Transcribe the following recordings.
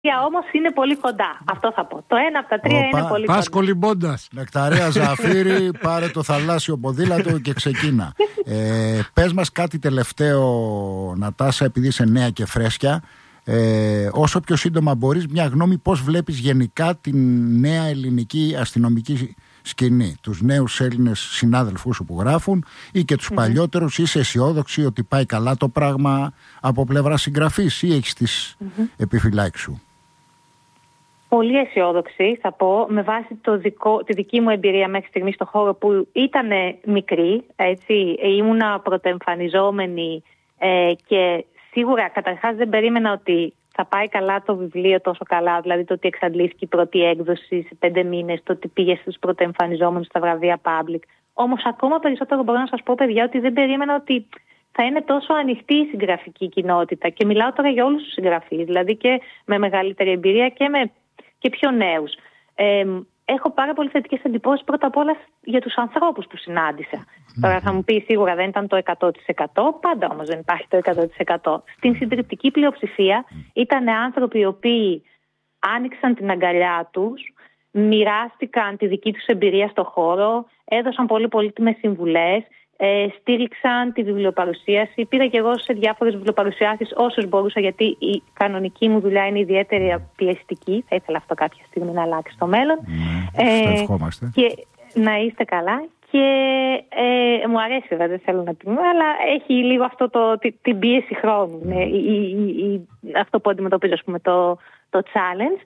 όμως είναι πολύ κοντά. Αυτό θα πω. Το ένα από τα τρία είναι πολύ κοντά. Πας κολυμπώντας. Νεκταρία Ζαφύρη, πάρε το θαλάσσιο ποδήλατο και ξεκίνα. Πες μας κάτι τελευταίο, Νατάσα, επειδή είσαι νέα και φρέσκια. Όσο πιο σύντομα μπορείς, μια γνώμη πώς βλέπεις γενικά την νέα ελληνική αστυνομική σκηνή, τους νέους Έλληνες συνάδελφους σου που γράφουν ή και τους παλιότερους. Είσαι αισιόδοξη ότι πάει καλά το πράγμα από πλευρά συγγραφής ή έχεις τις επιφυλάξεις σου? Πολύ αισιόδοξη θα πω, με βάση τη δική μου εμπειρία μέχρι στιγμή στο χώρο που ήταν μικρή, έτσι, ήμουνα πρωτοεμφανιζόμενη και σίγουρα καταρχάς δεν περίμενα ότι θα πάει καλά το βιβλίο τόσο καλά, δηλαδή το ότι εξαντλήθηκε η πρώτη έκδοση σε 5 μήνες, το ότι πήγε στους πρωτοεμφανιζόμενους στα βραβεία Public. Όμως ακόμα περισσότερο μπορώ να σας πω, παιδιά, ότι δεν περίμενα ότι θα είναι τόσο ανοιχτή η συγγραφική κοινότητα. Και μιλάω τώρα για όλους τους συγγραφείς, δηλαδή και με μεγαλύτερη εμπειρία και πιο νέους. Έχω πάρα πολύ θετικές εντυπώσεις πρώτα απ' όλα για τους ανθρώπους που συνάντησα. Τώρα θα μου πει σίγουρα δεν ήταν το 100%, πάντα όμως δεν υπάρχει το 100%. Στην συντριπτική πλειοψηφία ήταν άνθρωποι οι οποίοι άνοιξαν την αγκαλιά τους, μοιράστηκαν τη δική τους εμπειρία στο χώρο, έδωσαν πολύ πολύτιμες συμβουλές, στήριξαν τη βιβλιοπαρουσίαση. Πήγα και εγώ σε διάφορες βιβλιοπαρουσιάσεις όσους μπορούσα, γιατί η κανονική μου δουλειά είναι ιδιαίτερα πιεστική. Θα ήθελα αυτό κάποια στιγμή να αλλάξει στο μέλλον. Ευχόμαστε. Και να είστε καλά. Και μου αρέσει βέβαια, δεν θέλω να πούμε, αλλά έχει λίγο αυτό την πίεση χρόνου. Αυτό που αντιμετωπίζω, ας πούμε, το challenge.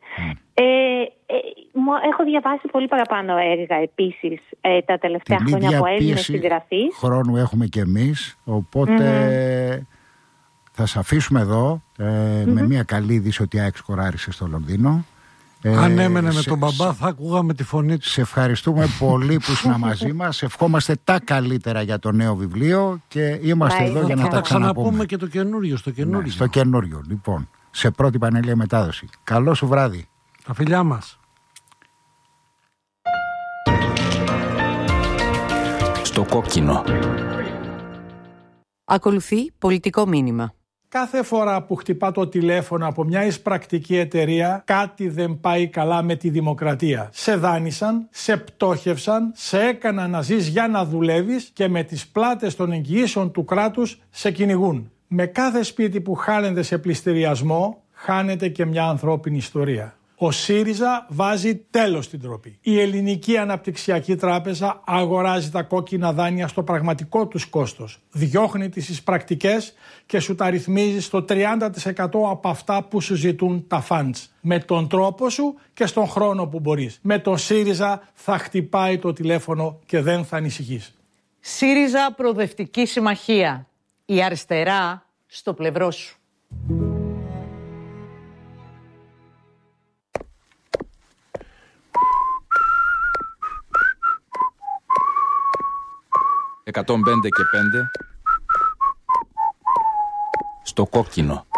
Έχω διαβάσει πολύ παραπάνω έργα επίσης τα τελευταία χρόνια από Έλληνες συγγραφείς. Χρόνου έχουμε και εμείς, οπότε θα σε αφήσουμε εδώ με μια καλή είδηση ότι εξκοράρισε στο Λονδίνο. Αν έμενε με τον μπαμπά θα ακούγαμε τη φωνή του. Σε ευχαριστούμε πολύ που ήσουν μαζί μας. Ευχόμαστε τα καλύτερα για το νέο βιβλίο και είμαστε εδώ για να τα ξαναπούμε και το καινούριο στο καινούριο. Ναι, στο καινούριο, λοιπόν, σε πρώτη πανελλήνια μετάδοση. Καλό σου βράδυ. Τα φιλιά μας. Στο κόκκινο. Ακολουθεί πολιτικό μήνυμα. Κάθε φορά που χτυπά το τηλέφωνο από μια εισπρακτική εταιρεία, κάτι δεν πάει καλά με τη δημοκρατία. Σε δάνεισαν, σε πτώχευσαν, σε έκαναν να ζεις για να δουλεύεις και με τις πλάτες των εγγυήσεων του κράτους σε κυνηγούν. Με κάθε σπίτι που χάνεται σε πληστηριασμό, χάνεται και μια ανθρώπινη ιστορία. Ο ΣΥΡΙΖΑ βάζει τέλος στην ντροπή. Η Ελληνική Αναπτυξιακή Τράπεζα αγοράζει τα κόκκινα δάνεια στο πραγματικό τους κόστος. Διώχνει τις εισπρακτικές και σου τα ρυθμίζει στο 30% από αυτά που σου ζητούν τα funds. Με τον τρόπο σου και στον χρόνο που μπορείς. Με τον ΣΥΡΙΖΑ θα χτυπάει το τηλέφωνο και δεν θα ανησυχείς. ΣΥΡΙΖΑ Προοδευτική Συμμαχία. Η αριστερά στο πλευρό σου. 105 και 5 στο κόκκινο.